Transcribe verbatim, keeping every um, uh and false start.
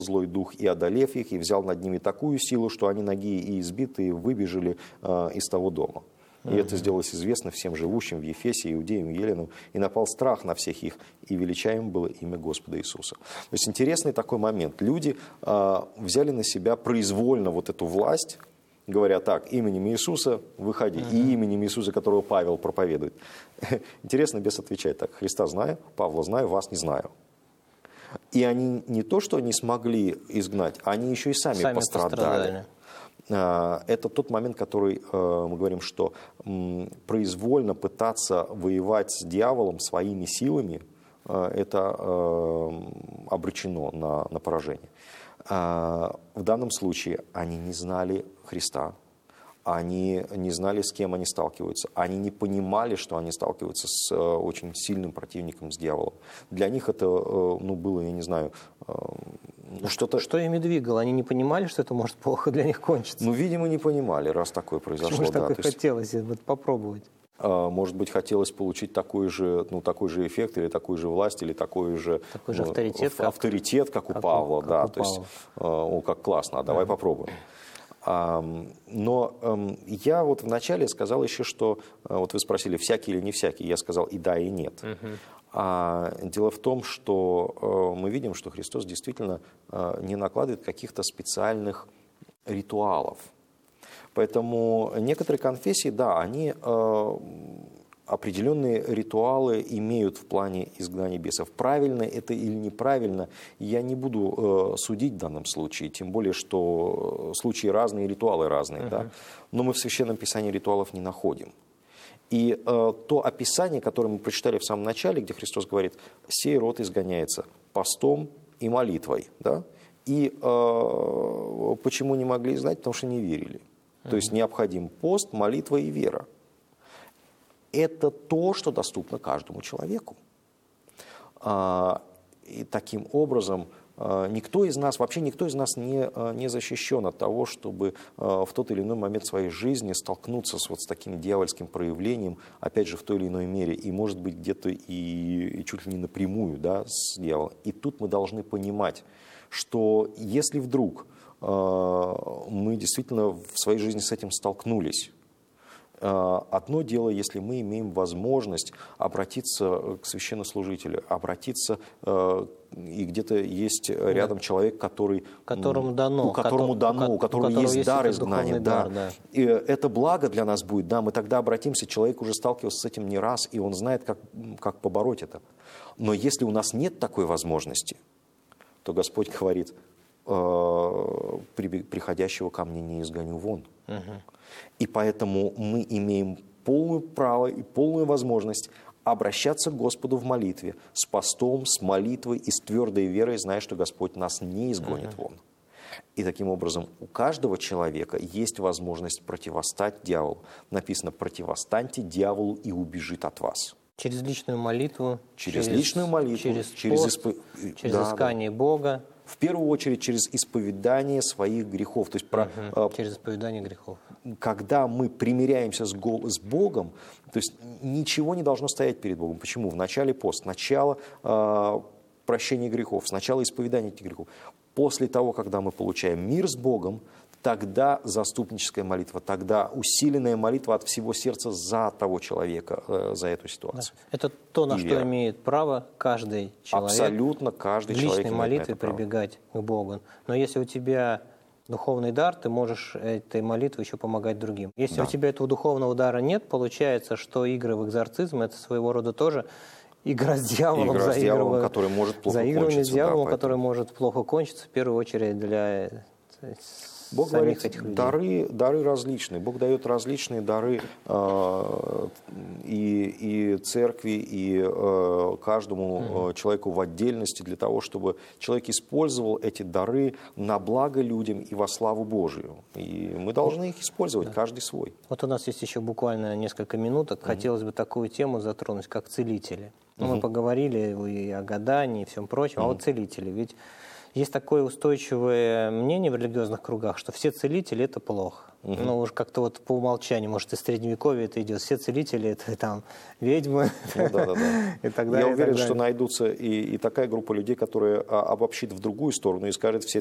злой дух, и, одолев их, и взял над ними такую силу, что они ноги и избитые выбежали э, из того дома. И uh-huh. это сделалось известно всем живущим в Ефесе, иудеям и еленам, и напал страх на всех их, и величаем было имя Господа Иисуса. То есть интересный такой момент. Люди э, взяли на себя произвольно вот эту власть, говоря так: именем Иисуса выходи, uh-huh. и именем Иисуса, которого Павел проповедует. Интересно, бес отвечает так: Христа знаю, Павла знаю, вас не знаю. И они не то, что не смогли изгнать, они еще и сами, сами пострадали. пострадали. Это тот момент, который мы говорим, что произвольно пытаться воевать с дьяволом своими силами, это обречено на, на поражение. В данном случае они не знали Христа, они не знали, с кем они сталкиваются, они не понимали, что они сталкиваются с очень сильным противником, с дьяволом. Для них это ну, было, я не знаю, ну, что-то... Что ими двигало? Они не понимали, что это может плохо для них кончиться? Ну, видимо, не понимали, раз такое произошло. Почему же да, так и хотелось вот, попробовать? Может быть, хотелось получить такой же, ну, такой же эффект, или такую же власть, или такой же, такой же ну, авторитет, как, авторитет, как у как Павла. У, как да, у то Павла. есть, о, как классно, а давай да. попробуем. Но я вот вначале сказал еще, что, вот вы спросили, всякий или не всякий, я сказал и да, и нет. Uh-huh. А дело в том, что мы видим, что Христос действительно не накладывает каких-то специальных ритуалов. Поэтому некоторые конфессии, да, они определенные ритуалы имеют в плане изгнания бесов. Правильно это или неправильно, я не буду э, судить в данном случае, тем более, что случаи разные, ритуалы разные. Uh-huh. Да? Но мы в Священном Писании ритуалов не находим. И э, то описание, которое мы прочитали в самом начале, где Христос говорит: «Сей род изгоняется постом и молитвой». Да? И э, почему не могли знать? Потому что не верили. Uh-huh. То есть необходим пост, молитва и вера. Это то, что доступно каждому человеку. И таким образом никто из нас, вообще никто из нас не, не защищен от того, чтобы в тот или иной момент своей жизни столкнуться с, вот, с таким дьявольским проявлением, опять же, в той или иной мере, и, может быть, где-то и, и чуть ли не напрямую, да, с дьяволом. И тут мы должны понимать, что если вдруг мы действительно в своей жизни с этим столкнулись, одно дело, если мы имеем возможность обратиться к священнослужителю, обратиться, и где-то есть рядом да. человек, который, которому дано, у которому, дано, у которого, у которого есть, есть дар изгнания. Да. Дар, да. И это благо для нас будет, да, мы тогда обратимся, человек уже сталкивался с этим не раз, и он знает, как, как побороть это. Но если у нас нет такой возможности, то Господь говорит: приходящего ко мне не изгоню вон. Угу. И поэтому мы имеем полное право и полную возможность обращаться к Господу в молитве, с постом, с молитвой и с твердой верой, зная, что Господь нас не изгонит uh-huh. вон. И таким образом у каждого человека есть возможность противостать дьяволу. Написано: «Противостаньте дьяволу, и убежит от вас». Через личную молитву. Через, через личную молитву. Через, через, пост, исп... через да, искание да. Бога. В первую очередь через исповедание своих грехов. То есть про, угу, через исповедание грехов. Когда мы примиряемся с, с Богом, то есть ничего не должно стоять перед Богом. Почему? Вначале пост, сначала э, прощение грехов, сначала исповедание этих грехов. После того, когда мы получаем мир с Богом, тогда заступническая молитва, тогда усиленная молитва от всего сердца за того человека, э, за эту ситуацию. Да. Это то, на И что вера. имеет право каждый человек. Абсолютно каждый в человек личной молитве прибегать к Богу. Но если у тебя духовный дар, ты можешь этой молитвой еще помогать другим. Если да. у тебя этого духовного дара нет, получается, что игры в экзорцизм — это своего рода тоже игра с дьяволом, игра с дьяволом, который может плохо заигрывание кончиться. с дьяволом, Да, который может плохо кончиться, в первую очередь для Бог самих говорит, этих людей. Дары, дары различные. Бог дает различные дары э, и, и церкви, и э, каждому mm-hmm. человеку в отдельности для того, чтобы человек использовал эти дары на благо людям и во славу Божию. И мы должны их использовать, да. каждый свой. Вот у нас есть еще буквально несколько минуток. Mm-hmm. Хотелось бы такую тему затронуть, как целители. Mm-hmm. Мы поговорили и о гадании, и всем прочем, mm-hmm. а вот целители. Ведь Есть такое устойчивое мнение в религиозных кругах, что все целители – это плохо. Угу. Ну, уж как-то вот по умолчанию, может, из Средневековья это идет. Все целители – это там ведьмы ну, да, да, да. и так далее. Я уверен, так что найдутся и, и такая группа людей, которая обобщит в другую сторону и скажет, все